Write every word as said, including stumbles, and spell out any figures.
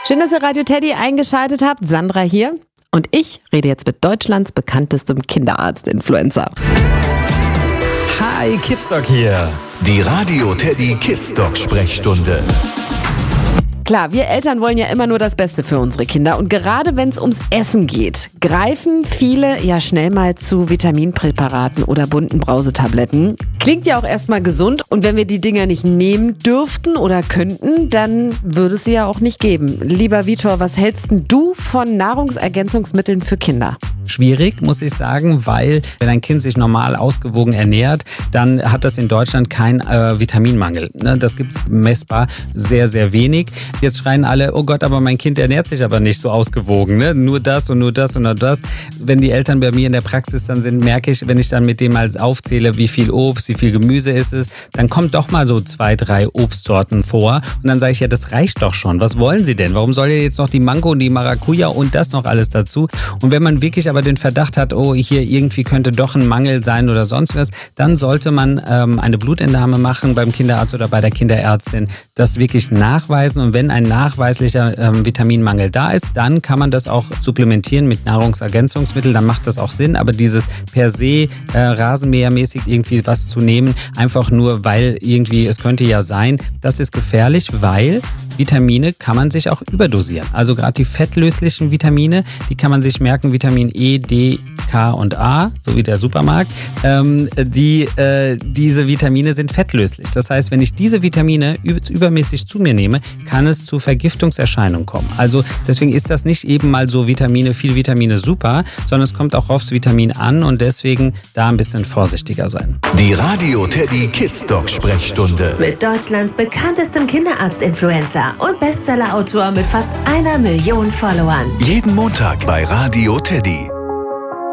Schön, dass ihr Radio Teddy eingeschaltet habt. Sandra hier. Und ich rede jetzt mit Deutschlands bekanntestem Kinderarzt-Influencer. Hi, Kidsdoc hier. Die Radio Teddy Kidsdoc Sprechstunde. Klar, wir Eltern wollen ja immer nur das Beste für unsere Kinder. Und gerade wenn es ums Essen geht, greifen viele ja schnell mal zu Vitaminpräparaten oder bunten Brausetabletten. Klingt ja auch erstmal gesund. Und wenn wir die Dinger nicht nehmen dürften oder könnten, dann würde es sie ja auch nicht geben. Lieber Vitor, was hältst denn du von Nahrungsergänzungsmitteln für Kinder? Schwierig, muss ich sagen, weil wenn ein Kind sich normal ausgewogen ernährt, dann hat das in Deutschland keinen äh, Vitaminmangel. Ne? Das gibt's messbar sehr, sehr wenig. Jetzt schreien alle, oh Gott, aber mein Kind ernährt sich aber nicht so ausgewogen. Ne? Nur das und nur das und nur das. Wenn die Eltern bei mir in der Praxis dann sind, merke ich, wenn ich dann mit dem mal aufzähle, wie viel Obst, wie viel Gemüse ist es, dann kommt doch mal so zwei, drei Obstsorten vor. Und dann sage ich, ja, das reicht doch schon. Was wollen Sie denn? Warum soll ja jetzt noch die Mango und die Maracuja und das noch alles dazu? Und wenn man wirklich aber den Verdacht hat, oh, hier irgendwie könnte doch ein Mangel sein oder sonst was, dann sollte man ähm, eine Blutentnahme machen beim Kinderarzt oder bei der Kinderärztin, das wirklich nachweisen. Und wenn ein nachweislicher ähm, Vitaminmangel da ist, dann kann man das auch supplementieren mit Nahrungsergänzungsmitteln, dann macht das auch Sinn. Aber dieses per se äh, rasenmähermäßig irgendwie was zu nehmen, einfach nur, weil irgendwie, es könnte ja sein, das ist gefährlich, weil Vitamine kann man sich auch überdosieren. Also gerade die fettlöslichen Vitamine, die kann man sich merken, Vitamin E, D, K und A, so wie der Supermarkt. Ähm, die, äh, diese Vitamine sind fettlöslich. Das heißt, wenn ich diese Vitamine übermäßig zu mir nehme, kann es zu Vergiftungserscheinungen kommen. Also deswegen ist das nicht eben mal so Vitamine, viel Vitamine super, sondern es kommt auch aufs Vitamin an und deswegen da ein bisschen vorsichtiger sein. Die Radio Teddy Kidsdoc Sprechstunde. Mit Deutschlands bekanntestem Kinderarzt-Influencer und Bestsellerautor mit fast einer Million Followern. Jeden Montag bei Radio Teddy.